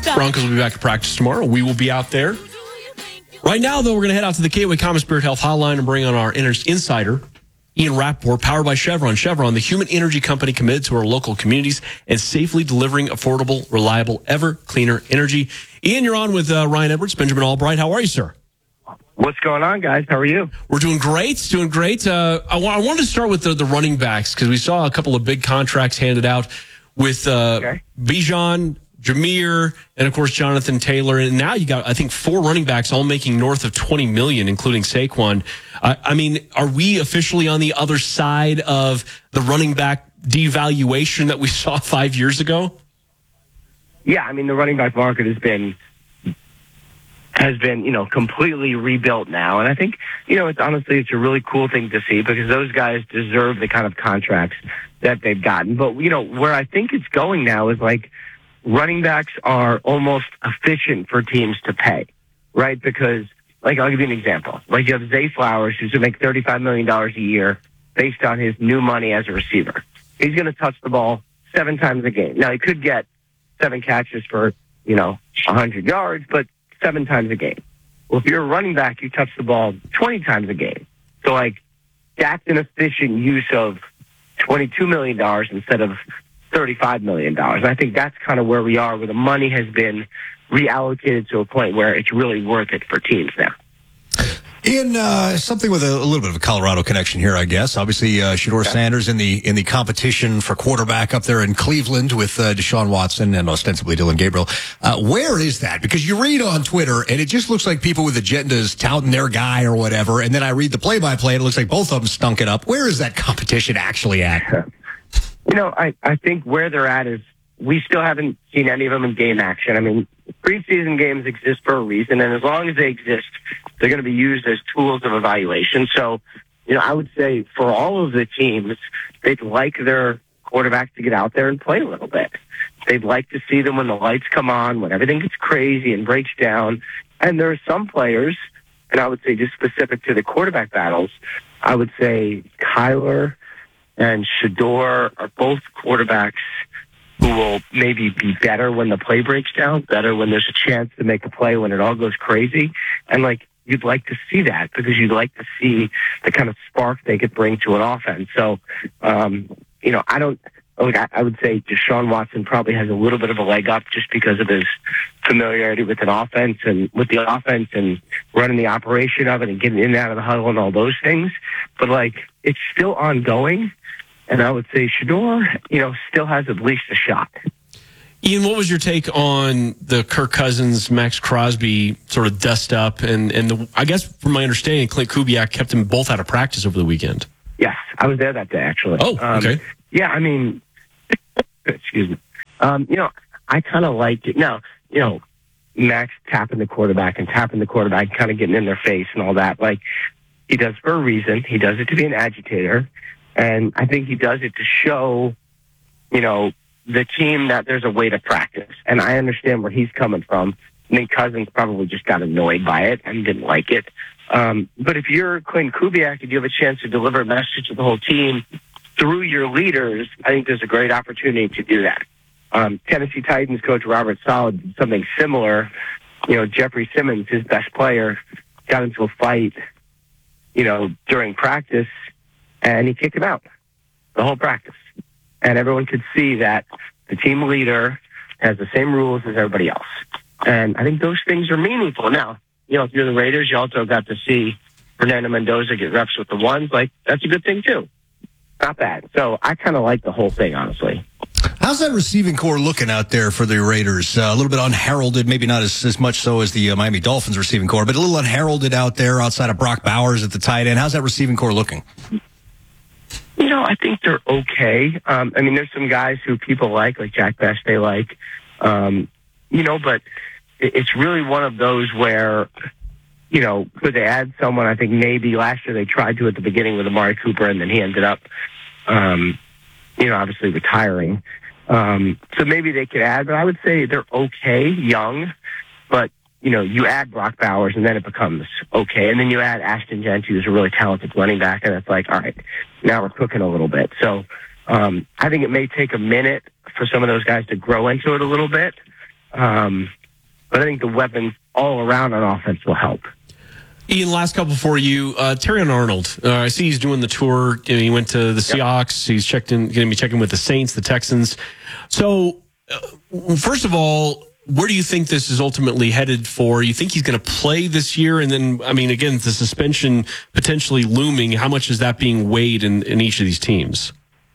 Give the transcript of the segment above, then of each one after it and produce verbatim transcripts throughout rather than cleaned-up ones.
Broncos will be back at practice tomorrow. We will be out there. Right now, though, we're going to head out to the Gateway Common Spirit Health Hotline and bring on our insider, Ian Rappaport, powered by Chevron. Chevron, the human energy company committed to our local communities and safely delivering affordable, reliable, ever cleaner energy. Ian, you're on with uh, Ryan Edwards, Benjamin Albright. How are you, sir? What's going on, guys? How are you? We're doing great, doing great. Uh, I, w- I wanted to start with the, the running backs because we saw a couple of big contracts handed out with uh, okay. Bijan, Jameer, and of course Jonathan Taylor, and now you got I think four running backs all making north of twenty million, including Saquon. Uh, I mean, are we officially on the other side of the running back devaluation that we saw five years ago? Yeah, I mean the running back market has been has been you know completely rebuilt now, and I think you know it's honestly it's a really cool thing to see because those guys deserve the kind of contracts that they've gotten. But you know where I think it's going now is like. Running backs are almost efficient for teams to pay, right? Because, like, I'll give you an example. Like, you have Zay Flowers, who's going to make thirty-five million dollars a year based on his new money as a receiver. He's going to touch the ball seven times a game. Now, he could get seven catches for, you know, one hundred yards, but seven times a game. Well, if you're a running back, you touch the ball twenty times a game. So, like, that's an efficient use of twenty-two million dollars instead of thirty-five million dollars. And I think that's kind of where we are, where the money has been reallocated to a point where it's really worth it for teams now. In uh, something with a, a little bit of a Colorado connection here, I guess. Obviously, uh, Shedeur okay. Sanders in the in the competition for quarterback up there in Cleveland with uh, Deshaun Watson and ostensibly Dylan Gabriel. Uh, where is that? Because you read on Twitter, and it just looks like people with agendas touting their guy or whatever, and then I read the play-by-play, and it looks like both of them stunk it up. Where is that competition actually at? You know, I, I think where they're at is we still haven't seen any of them in game action. I mean, preseason games exist for a reason, and as long as they exist, they're going to be used as tools of evaluation. So, you know, I would say for all of the teams, they'd like their quarterbacks to get out there and play a little bit. They'd like to see them when the lights come on, when everything gets crazy and breaks down. And there are some players, and I would say just specific to the quarterback battles, I would say Kyler and Shedeur are both quarterbacks who will maybe be better when the play breaks down, better when there's a chance to make a play when it all goes crazy. And, like, you'd like to see that because you'd like to see the kind of spark they could bring to an offense. So, um, you know, I don't like, I would say Deshaun Watson probably has a little bit of a leg up just because of his familiarity with an offense and with the offense and running the operation of it and getting in and out of the huddle and all those things. But, like, it's still ongoing. And I would say Shedeur, you know, still has at least a shot. Ian, what was your take on the Kirk Cousins, Max Crosby sort of dust up? And, and the, I guess from my understanding, Clint Kubiak kept them both out of practice over the weekend. Yes, I was there that day, actually. Oh, okay. Um, yeah, I mean, excuse me. Um, you know, I kind of liked it. Now, you know, Max tapping the quarterback and tapping the quarterback, kind of getting in their face and all that. Like, he does for a reason. He does it to be an agitator. And I think he does it to show, you know, the team that there's a way to practice. And I understand where he's coming from. I think Cousins probably just got annoyed by it and didn't like it. Um, but if you're Clint Kubiak and you have a chance to deliver a message to the whole team through your leaders, I think there's a great opportunity to do that. Um, Tennessee Titans coach Robert Saleh did something similar. You know, Jeffrey Simmons, his best player, got into a fight, you know, during practice, and he kicked him out the whole practice. And everyone could see that the team leader has the same rules as everybody else. And I think those things are meaningful. Now, you know, if you're the Raiders, you also got to see Fernando Mendoza get reps with the ones. Like, that's a good thing, too. Not bad. So I kind of like the whole thing, honestly. How's that receiving core looking out there for the Raiders? Uh, a little bit unheralded, maybe not as, as much so as the uh, Miami Dolphins receiving core, but a little unheralded out there outside of Brock Bowers at the tight end. How's that receiving core looking? You know, I think they're okay. Um, I mean, there's some guys who people like, like Jack Best, they like. Um, you know, but it's really one of those where, you know, could they add someone? I think maybe last year they tried to at the beginning with Amari Cooper, and then he ended up, um, you know, obviously retiring. Um, so maybe they could add, but I would say they're okay, young, but, you know, you add Brock Bowers, and then it becomes okay. And then you add Ashton Jeanty, who's a really talented running back, and it's like, all right, now we're cooking a little bit. So um, I think it may take a minute for some of those guys to grow into it a little bit. Um, but I think the weapons all around on offense will help. Ian, last couple for you. Uh, Terrion Arnold, uh, I see he's doing the tour. You know, he went to the Seahawks. He's checked in, going to be checking with the Saints, the Texans. So, uh, first of all, where do you think this is ultimately headed for? You think he's going to play this year? And then, I mean, again, the suspension potentially looming. How much is that being weighed in, in each of these teams?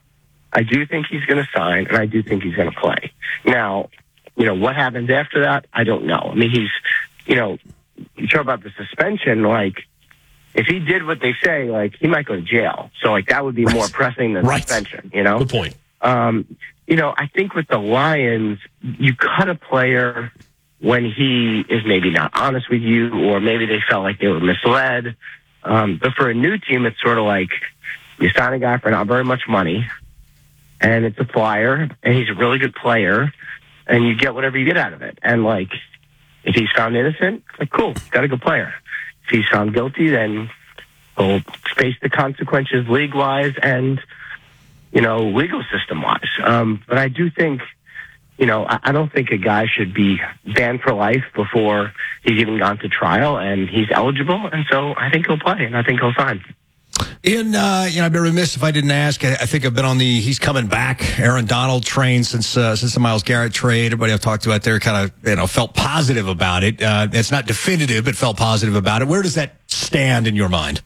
I do think he's going to sign, and I do think he's going to play. Now, you know, what happens after that, I don't know. I mean, he's, you know, you talk about the suspension, like, if he did what they say, like, he might go to jail. So, like, that would be right. more pressing than right. suspension, you know? Good point. Um, you know, I think with the Lions, you cut a player when he is maybe not honest with you, or maybe they felt like they were misled. Um, but for a new team, it's sort of like you sign a guy for not very much money, and it's a flyer, and he's a really good player, and you get whatever you get out of it. And, like, if he's found innocent, like, cool, got a good player. If he's found guilty, then he'll face the consequences league-wise and, you know, legal system-wise. Um, but I do think, you know, I, I don't think a guy should be banned for life before he's even gone to trial, and he's eligible. And so I think he'll play, and I think he'll sign. Ian, uh, you know, I'd be remiss if I didn't ask. I, I think I've been on the he's coming back Aaron Donald train since uh, since the Myles Garrett trade. Everybody I've talked to out there kind of, you know, felt positive about it. Uh, it's not definitive, but felt positive about it. Where does that stand in your mind?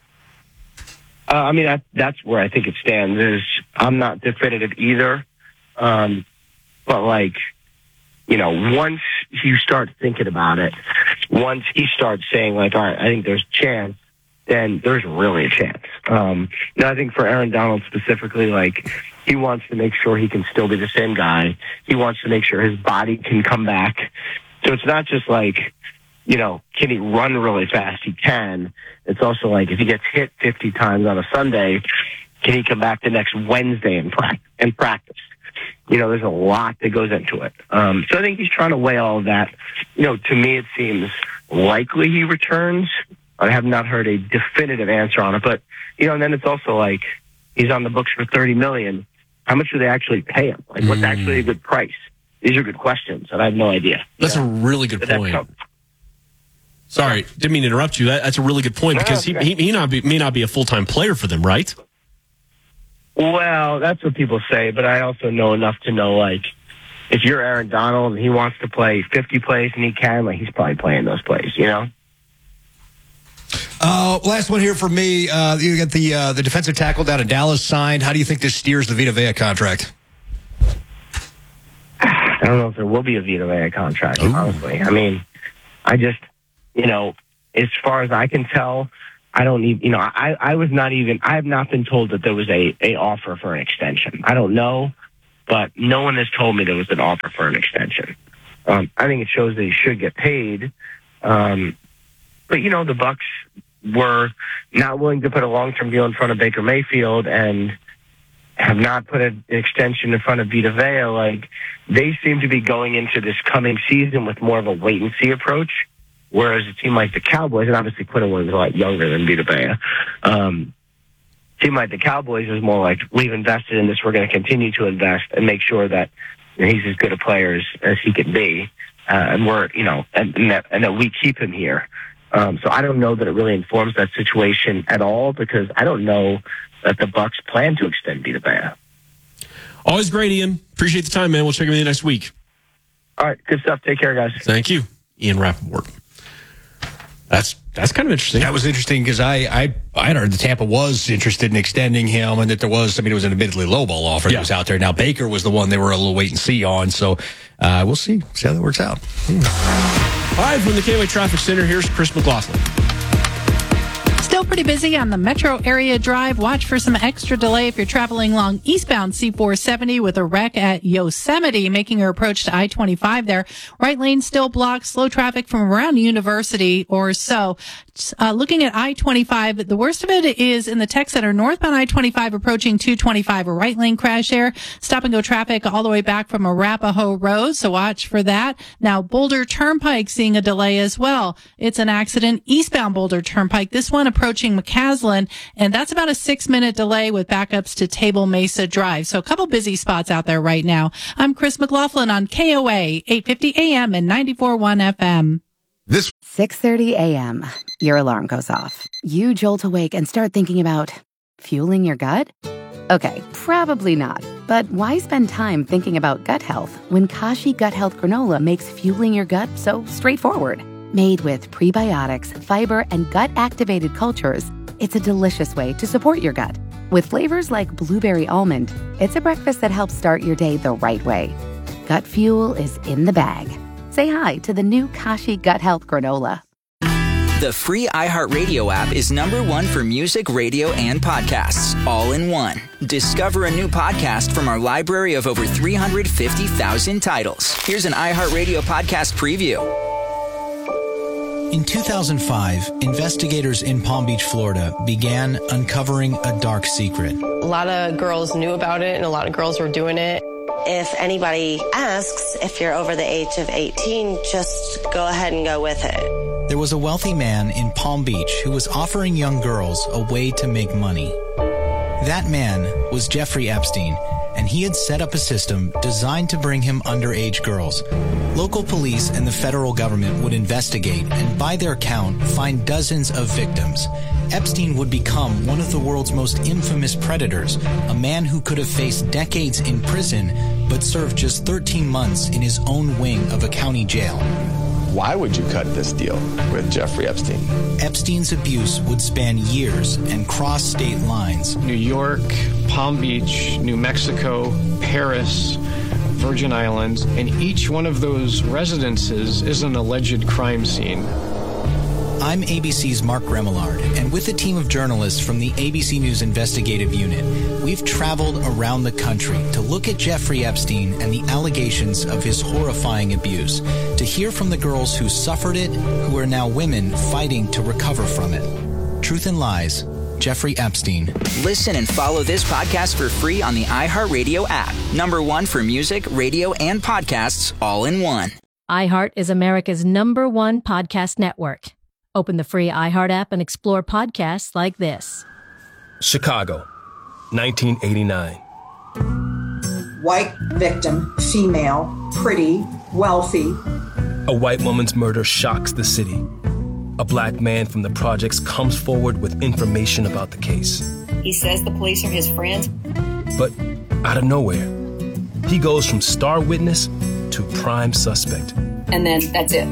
Uh, I mean, that, that's where I think it stands. Is I'm not definitive either, um, but like, you know, once you start thinking about it, once he starts saying like, all right, I think there's a chance, then there's really a chance. Um, now, I think for Aaron Donald specifically, like, he wants to make sure he can still be the same guy. He wants to make sure his body can come back. So it's not just like, you know, can he run really fast? He can. It's also like, if he gets hit fifty times on a Sunday, can he come back the next Wednesday and, pra- and practice? You know, there's a lot that goes into it. Um, so I think he's trying to weigh all of that. You know, to me, it seems likely he returns. I have not heard a definitive answer on it, but, you know, and then it's also like, he's on the books for thirty million dollars. How much do they actually pay him? Like, what's mm. actually a good price? These are good questions, and I have no idea. That's know? a really good but point. Sorry, didn't mean to interrupt you. That, that's a really good point, no, because okay. he, he, he not be, may not be a full-time player for them, right? Well, that's what people say, but I also know enough to know, like, if you're Aaron Donald and he wants to play fifty plays and he can, like, he's probably playing those plays, you know? Uh, last one here for me. Uh, you got the uh, the defensive tackle down in Dallas signed. How do you think this steers the Vita Vea contract? I don't know if there will be a Vita Vea contract, Ooh. honestly. I mean, I just, you know, as far as I can tell, I don't need, you know, I, I was not even, I have not been told that there was a, a offer for an extension. I don't know, but no one has told me there was an offer for an extension. Um, I think it shows that he should get paid. Um, but, you know, the Bucs were not willing to put a long-term deal in front of Baker Mayfield and have not put an extension in front of Vita Vea. Like, they seem to be going into this coming season with more of a wait-and-see approach, whereas a team like the Cowboys, and obviously Quinn was a lot younger than Vita Vea, um, a team like the Cowboys is more like, we've invested in this, we're going to continue to invest and make sure that, you know, he's as good a player as, as he can be, uh, and we're, you know, and, and, that, and that we keep him here. Um, so I don't know that it really informs that situation at all, because I don't know that the Bucs plan to extend Vita Vea. Always great, Ian. Appreciate the time, man. We'll check in with you next week. All right, good stuff. Take care, guys. Thank you, Ian Rappaport. That's that's kind of interesting. That was interesting because I, I I heard that Tampa was interested in extending him, and that there was, I mean, it was an admittedly lowball offer yeah. that was out there. Now Baker was the one they were a little wait and see on, so uh, we'll see see how that works out. Hmm. All right, from the K W Traffic Center, here's Chris McLaughlin. Still pretty busy on the metro area drive. Watch for some extra delay if you're traveling along eastbound C four seventy with a wreck at Yosemite, making your approach to I twenty-five there. Right lane still blocked, slow traffic from around University or so. Uh, looking at I twenty-five, the worst of it is in the tech center, northbound I twenty-five approaching two twenty-five, a right lane crash there. Stop and go traffic all the way back from Arapahoe Road, so watch for that. Now, Boulder Turnpike seeing a delay as well. It's an accident eastbound Boulder Turnpike, this one approaching McCaslin, and that's about a six minute delay with backups to Table Mesa Drive. So a couple busy spots out there right now. I'm Chris McLaughlin on K O A, eight fifty A M and ninety-four point one F M. This six thirty a.m. Your alarm goes off. You jolt awake and start thinking about fueling your gut? Okay, probably not. But why spend time thinking about gut health when Kashi Gut Health Granola makes fueling your gut so straightforward? Made with prebiotics, fiber, and gut-activated cultures, it's a delicious way to support your gut. With flavors like blueberry almond, it's a breakfast that helps start your day the right way. Gut fuel is in the bag. Say hi to the new Kashi Gut Health Granola. The free iHeartRadio app is number one for music, radio, and podcasts, all in one. Discover a new podcast from our library of over three hundred fifty thousand titles. Here's an iHeartRadio podcast preview. In two thousand five, investigators in Palm Beach, Florida, began uncovering a dark secret. A lot of girls knew about it, and a lot of girls were doing it. If anybody asks if you're over the age of eighteen, just go ahead and go with it. There was a wealthy man in Palm Beach who was offering young girls a way to make money. That man was Jeffrey Epstein, and he had set up a system designed to bring him underage girls. Local police and the federal government would investigate and, by their count, find dozens of victims. Epstein would become one of the world's most infamous predators, a man who could have faced decades in prison but served just thirteen months in his own wing of a county jail. Why would you cut this deal with Jeffrey Epstein? Epstein's abuse would span years and cross state lines. New York, Palm Beach, New Mexico, Paris, Virgin Islands, and each one of those residences is an alleged crime scene. I'm A B C's Mark Remillard, and with a team of journalists from the A B C News Investigative Unit, we've traveled around the country to look at Jeffrey Epstein and the allegations of his horrifying abuse, to hear from the girls who suffered it, who are now women fighting to recover from it. Truth and Lies, Jeffrey Epstein. Listen and follow this podcast for free on the iHeartRadio app. Number one for music, radio, and podcasts, all in one. iHeart is America's number one podcast network. Open the free iHeart app and explore podcasts like this. Chicago, nineteen eighty-nine. White victim, female, pretty, wealthy. A white woman's murder shocks the city. A black man from the projects comes forward with information about the case. He says the police are his friends. But out of nowhere, he goes from star witness to prime suspect. And then that's it.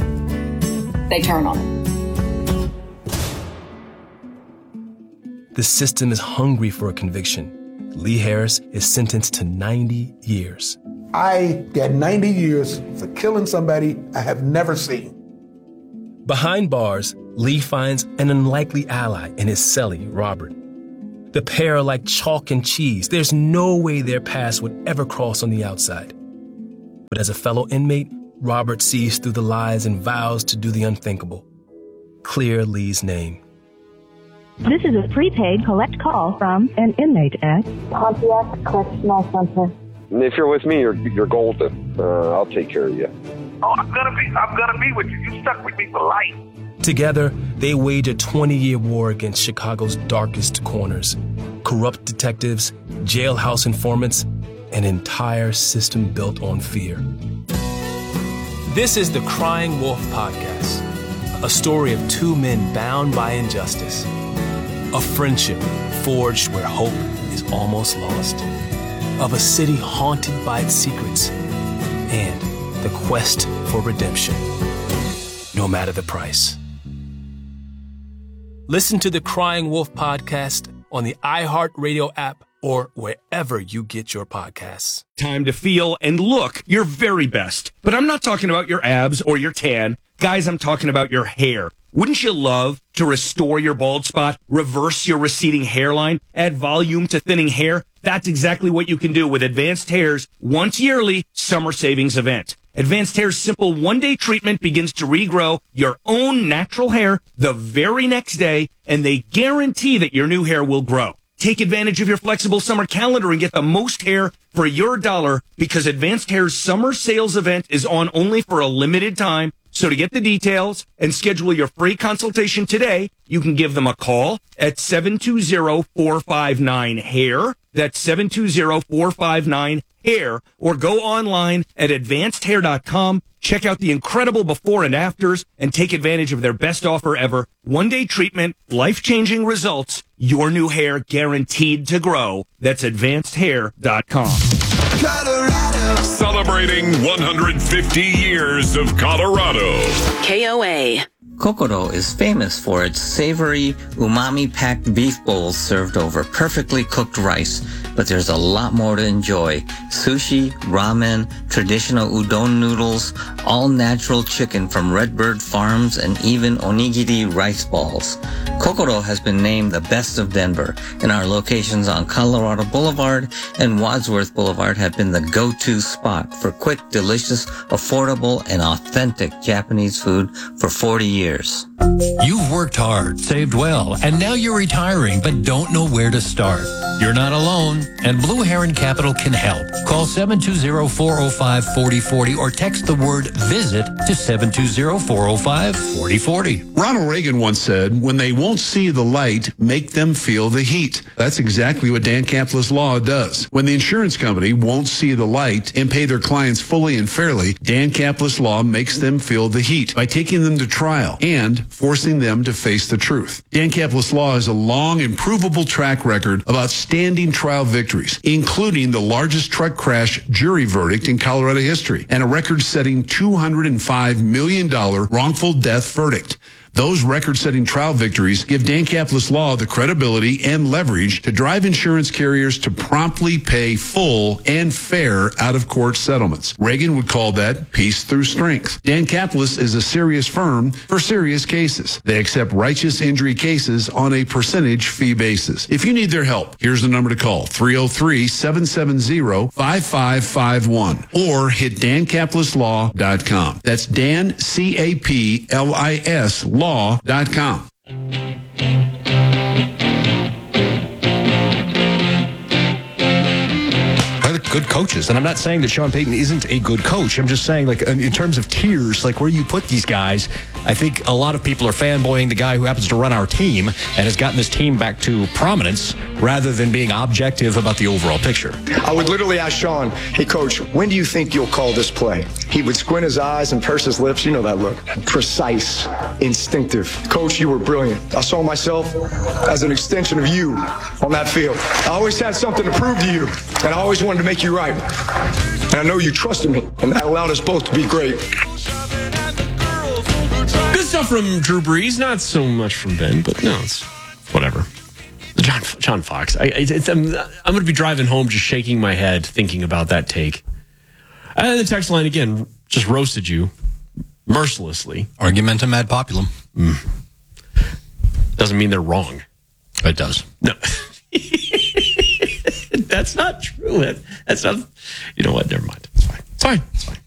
They turn on him. The system is hungry for a conviction. Lee Harris is sentenced to ninety years. I got ninety years for killing somebody I have never seen. Behind bars, Lee finds an unlikely ally in his cellie, Robert. The pair are like chalk and cheese. There's no way their paths would ever cross on the outside. But as a fellow inmate, Robert sees through the lies and vows to do the unthinkable. Clear Lee's name. This is a prepaid collect call from an inmate at Pontiac Correctional Center. If you're with me, you're you're golden. Uh, I'll take care of you. Oh, I'm gonna be I'm gonna be with you. You stuck with me for life. Together, they wage a twenty-year war against Chicago's darkest corners. Corrupt detectives, jailhouse informants, an entire system built on fear. This is the Crying Wolf Podcast, a story of two men bound by injustice. A friendship forged where hope is almost lost. Of a city haunted by its secrets. And the quest for redemption, no matter the price. Listen to the Crying Wolf Podcast on the iHeartRadio app or wherever you get your podcasts. Time to feel and look your very best. But I'm not talking about your abs or your tan. Guys, I'm talking about your hair. Wouldn't you love to restore your bald spot, reverse your receding hairline, add volume to thinning hair? That's exactly what you can do with Advanced Hair's once yearly summer savings event. Advanced Hair's simple one-day treatment begins to regrow your own natural hair the very next day, and they guarantee that your new hair will grow. Take advantage of your flexible summer calendar and get the most hair for your dollar, because Advanced Hair's summer sales event is on only for a limited time. So to get the details and schedule your free consultation today, you can give them a call at seven two zero, four five nine, hair. That's seven two zero, four five nine, hair. Or go online at advanced hair dot com. Check out the incredible before and afters and take advantage of their best offer ever. One-day treatment, life-changing results, your new hair guaranteed to grow. That's advanced hair dot com. Colorado. Celebrating one hundred fifty years of Colorado. K O A. Kokoro is famous for its savory, umami-packed beef bowls served over perfectly cooked rice, but there's a lot more to enjoy. Sushi, ramen, traditional udon noodles, all-natural chicken from Redbird Farms, and even onigiri rice balls. Kokoro has been named the best of Denver, and our locations on Colorado Boulevard and Wadsworth Boulevard have been the go-to spot for quick, delicious, affordable, and authentic Japanese food for forty years. You've worked hard, saved well, and now you're retiring but don't know where to start. You're not alone, and Blue Heron Capital can help. Call seven two zero, four zero five, four zero four zero or text the word VISIT to seven two zero, four zero five, four zero four zero. Ronald Reagan once said, when they won't see the light, make them feel the heat. That's exactly what Dan Capless Law does. When the insurance company won't see the light and pay their clients fully and fairly, Dan Capless Law makes them feel the heat by taking them to trial and forcing them to face the truth. Dan Capless Law has a long and provable track record of outstanding trial victories, including the largest truck crash jury verdict in Colorado history and a record-setting two hundred five million dollars wrongful death verdict. Those record-setting trial victories give Dan Capless Law the credibility and leverage to drive insurance carriers to promptly pay full and fair out-of-court settlements. Reagan would call that peace through strength. Dan Capless is a serious firm for serious cases. They accept righteous injury cases on a percentage fee basis. If you need their help, here's the number to call, three oh three, seven seven zero, five five five one, or hit dan capless law dot com. That's Dan, C A P L I S, law dot com. Good coaches, and I'm not saying that Sean Payton isn't a good coach. I'm just saying, like, in terms of tiers, like where you put these guys, I think a lot of people are fanboying the guy who happens to run our team and has gotten this team back to prominence rather than being objective about the overall picture. I would literally ask Sean, hey, coach, when do you think you'll call this play? He would squint his eyes and purse his lips. You know that look. Precise, instinctive. Coach, you were brilliant. I saw myself as an extension of you on that field. I always had something to prove to you, and I always wanted to make you right. And I know you trusted me, and that allowed us both to be great. Good stuff from Drew Brees, not so much from Ben, but no, it's whatever. John John Fox. I, it's, I'm, I'm going to be driving home just shaking my head thinking about that take. And the text line, again, just roasted you mercilessly. Argumentum ad populum. Mm. Doesn't mean they're wrong. It does. No. That's not true. That's not, you know what? Never mind. It's fine. It's fine. It's fine.